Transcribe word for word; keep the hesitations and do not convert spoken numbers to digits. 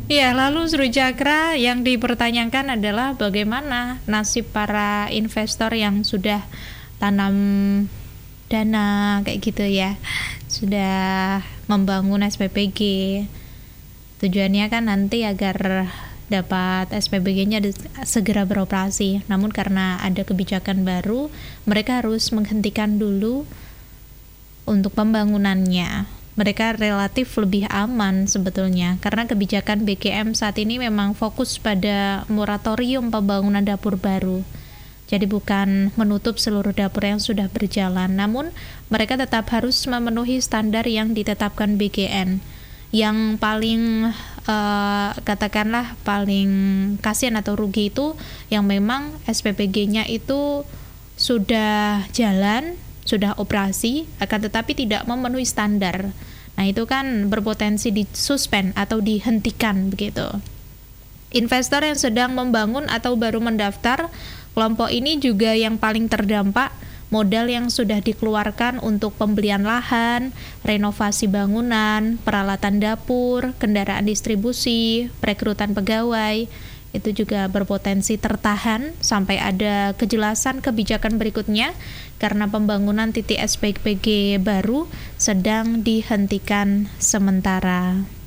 Ya, lalu Srujakra yang dipertanyakan adalah bagaimana nasib para investor yang sudah tanam dana kayak gitu ya, sudah membangun S P P G. Tujuannya kan nanti agar dapat S P P G-nya segera beroperasi. Namun karena ada kebijakan baru, mereka harus menghentikan dulu untuk pembangunannya. Mereka relatif lebih aman sebetulnya karena kebijakan B K M saat ini memang fokus pada moratorium pembangunan dapur baru. Jadi bukan menutup seluruh dapur yang sudah berjalan, namun mereka tetap harus memenuhi standar yang ditetapkan B K N. Yang paling uh, katakanlah paling kasihan atau rugi itu yang memang S P P G-nya itu sudah jalan, sudah operasi, akan tetapi tidak memenuhi standar. Nah, itu kan berpotensi disuspend atau dihentikan begitu. Investor yang sedang membangun atau baru mendaftar, kelompok ini juga yang paling terdampak. Modal yang sudah dikeluarkan untuk pembelian lahan, renovasi bangunan, peralatan dapur, kendaraan distribusi, perekrutan pegawai, itu juga berpotensi tertahan sampai ada kejelasan kebijakan berikutnya karena pembangunan titik S P P G baru sedang dihentikan sementara.